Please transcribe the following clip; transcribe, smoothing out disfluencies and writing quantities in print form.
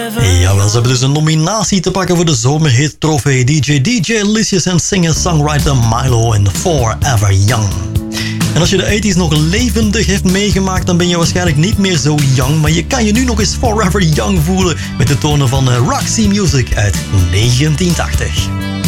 Jawel, ze hebben dus een nominatie te pakken voor de zomerhit trofee. DJ Licious en singer-songwriter Milo en Forever Young. En als je de 80's nog levendig heeft meegemaakt, dan ben je waarschijnlijk niet meer zo young. Maar je kan je nu nog eens Forever Young voelen met de tonen van Roxy Music uit 1980.